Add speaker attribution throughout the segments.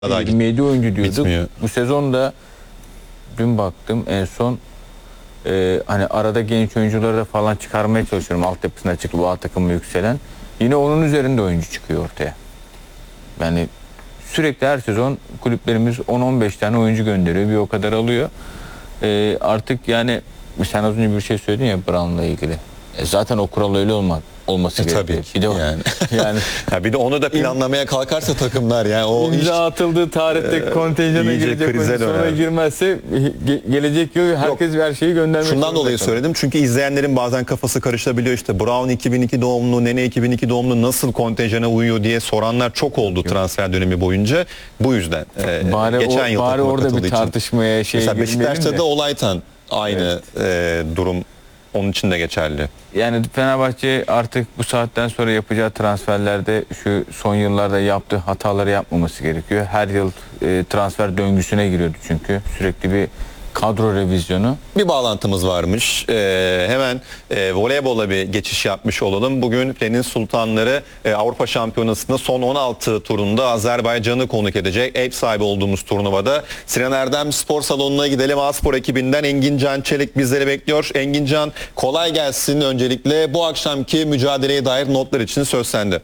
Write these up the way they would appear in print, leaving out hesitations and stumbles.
Speaker 1: 27 oyuncu diyorduk.
Speaker 2: Bitmiyor.
Speaker 1: Bu sezonda dün baktım en son hani arada genç oyuncuları da falan çıkarmaya çalışıyorum. Altyapısına çıkıp bu A takımı yükselen. Yine onun üzerinde oyuncu çıkıyor ortaya. Yani sürekli her sezon kulüplerimiz 10-15 tane oyuncu gönderiyor. Bir o kadar alıyor. Artık yani sen az önce bir şey söyledin ya Brown'la ilgili. Zaten o kural öyle olması gerekiyor.
Speaker 2: Tabii
Speaker 1: Bir de yani
Speaker 2: ya bir de onu da planlamaya kalkarsa takımlar yani o
Speaker 1: imza atıldığı tarihte kontenjana
Speaker 2: iyice
Speaker 1: girecek
Speaker 2: krize
Speaker 1: oyuncu sonra
Speaker 2: döner.
Speaker 1: girmezse gelecek yıl herkes her şeyi göndermek
Speaker 2: Şundan
Speaker 1: zorunda
Speaker 2: dolayı
Speaker 1: kalır.
Speaker 2: söyledim çünkü izleyenlerin bazen kafası karışabiliyor, işte Brown 2002 doğumlu, Nene 2002 doğumlu nasıl kontenjana uyuyor diye soranlar çok oldu transfer dönemi boyunca. Bu yüzden geçen yıl
Speaker 1: bari
Speaker 2: takıma
Speaker 1: orada
Speaker 2: katıldığı
Speaker 1: bir
Speaker 2: için.
Speaker 1: tartışmaya
Speaker 2: Mesela
Speaker 1: girmeyelim
Speaker 2: Beşiktaş'ta
Speaker 1: de.
Speaker 2: da Olaytan aynı durum onun için de geçerli.
Speaker 1: Yani Fenerbahçe artık bu saatten sonra yapacağı transferlerde şu son yıllarda yaptığı hataları yapmaması gerekiyor. Her yıl transfer döngüsüne giriyordu çünkü sürekli bir kadro revizyonu.
Speaker 2: Bir bağlantımız varmış. Hemen voleybola bir geçiş yapmış olalım. Bugün Flenin Sultanları Avrupa Şampiyonası'nda son 16 turunda Azerbaycan'ı konuk edecek. Ev sahibi olduğumuz turnuvada. Sinan Erdem Spor Salonu'na gidelim. A-Spor ekibinden Engincan Çelik bizleri bekliyor. Engincan, kolay gelsin öncelikle. Bu akşamki mücadeleye dair notlar için söz sende.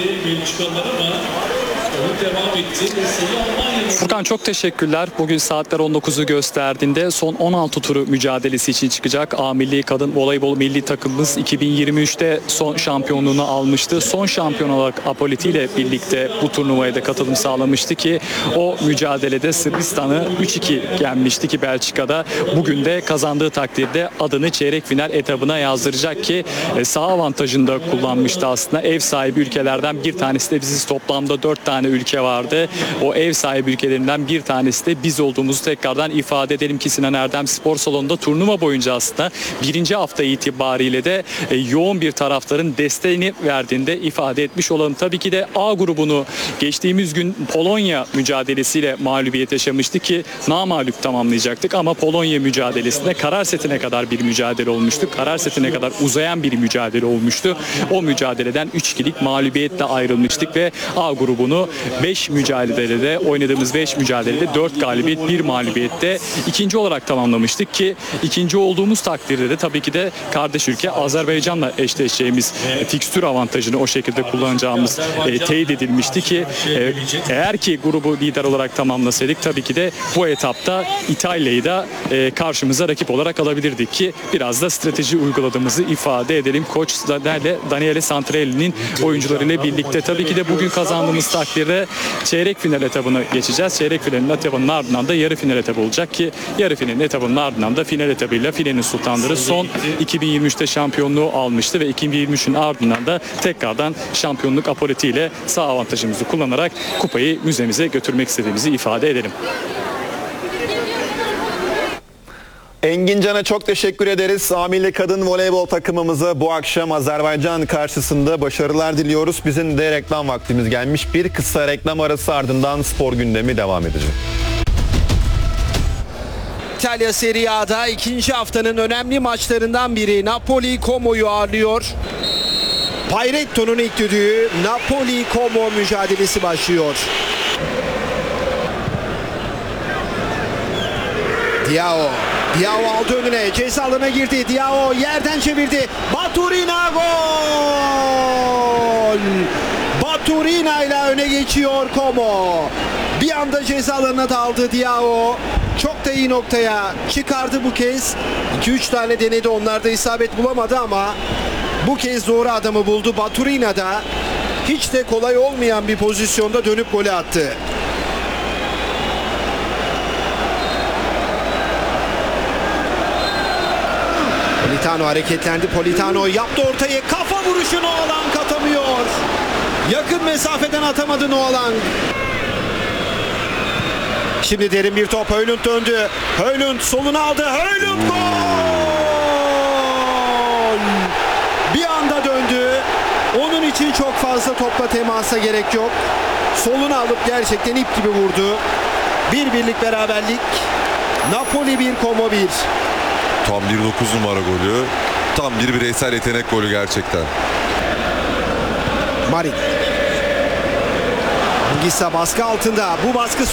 Speaker 3: Furkan çok teşekkürler. Bugün saatler 19'u gösterdiğinde son 16 turu mücadelesi için çıkacak. A Milli Kadın Voleybol Milli Takımımız 2023'te son şampiyonluğunu almıştı. Son şampiyon olarak Apoliti ile birlikte bu turnuvaya da katılım sağlamıştı ki o mücadelede Sırbistan'ı 3-2 yenmişti ki Belçika'da. Bugün de kazandığı takdirde adını çeyrek final etabına yazdıracak ki saha avantajını da kullanmıştı aslında. Ev sahibi ülkelerden bir tanesi de biziz. Toplamda 4 tane ülke vardı. O ev sahibi ülkelerinden bir tanesi de biz olduğumuzu tekrardan ifade edelim ki Sinan Erdem Spor Salonu'nda turnuva boyunca aslında birinci hafta itibariyle de yoğun bir taraftarın desteğini verdiğinde ifade etmiş olalım. Tabii ki de A grubunu geçtiğimiz gün Polonya mücadelesiyle mağlubiyet yaşamıştı ki namağlup tamamlayacaktık ama Polonya mücadelesinde karar setine kadar bir mücadele olmuştu. Karar setine kadar uzayan bir mücadele olmuştu. O mücadeleden 3-2'lik mağlubiyetle ayrılmıştık ve A grubunu 5 mücadelede oynadığımız 5 mücadelede 4 galibiyet 1 mağlubiyette ikinci olarak tamamlamıştık ki ikinci olduğumuz takdirde de tabii ki de kardeş ülke Azerbaycan'la eşleşeceğimiz fikstür avantajını o şekilde kullanacağımız teyit edilmişti ki eğer ki grubu lider olarak tamamlasaydık tabii ki de bu etapta İtalya'yı da karşımıza rakip olarak alabilirdik ki biraz da strateji uyguladığımızı ifade edelim. Koç Daniele Santrelli'nin oyuncularıyla birlikte tabii ki de bugün kazandığımız takdirde çeyrek final etabına geçeceğiz. Çeyrek finalin etabının ardından da yarı final etabı olacak ki yarı finalin etabının ardından da final etabıyla Filenin Sultanları son 2023'te şampiyonluğu almıştı ve 2023'ün ardından da tekrardan şampiyonluk Apoliti ile sağ avantajımızı kullanarak kupayı müzemize götürmek istediğimizi ifade edelim.
Speaker 2: Engincan'a çok teşekkür ederiz. A Milli Kadın Voleybol takımımıza bu akşam Azerbaycan karşısında başarılar diliyoruz. Bizim de reklam vaktimiz gelmiş. Bir kısa reklam arası ardından spor gündemi devam edecek.
Speaker 4: İtalya Serie A'da ikinci haftanın önemli maçlarından biri Napoli Como'yu ağırlıyor. Pairetto'nun ilk düdüğü, Napoli Como mücadelesi başlıyor. Diao aldı önüne, ceza alanına girdi. Diao yerden çevirdi. Baturina gol! Baturina ile öne geçiyor Como. Bir anda ceza alanına daldı Diao. Çok da iyi noktaya çıkardı bu kez. 2-3 tane denedi, onlarda isabet bulamadı ama bu kez doğru adamı buldu. Baturina da hiç de kolay olmayan bir pozisyonda dönüp golü attı. Politano hareketlendi. Politano yaptı ortayı. Kafa vuruşu Noalang atamıyor. Yakın mesafeden atamadı Noalang. Şimdi derin bir top. Höylund döndü. Höylund soluna aldı. Höylund gol! Bir anda döndü. Onun için çok fazla topla temasa gerek yok. Soluna alıp gerçekten ip gibi vurdu. 1-1'lik beraberlik. Napoli 1, Como 1.
Speaker 5: Tam bir 9 numara golü. Tam bir bireysel yetenek golü gerçekten.
Speaker 4: Marin. Anguissa baskı altında. Bu baskı